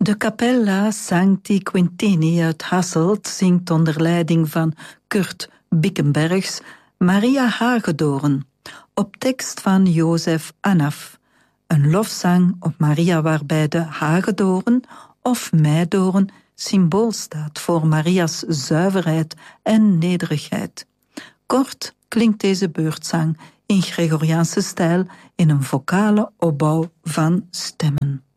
De Cappella Sancti Quintini uit Hasselt zingt onder leiding van Kurt Bickenbergs Maria Hagedoorn, op tekst van Jozef Anaf. Een lofzang op Maria waarbij de hagedoorn of meidoorn symbool staat voor Maria's zuiverheid en nederigheid. Kort klinkt deze beurtzang in Gregoriaanse stijl in een vocale opbouw van stemmen.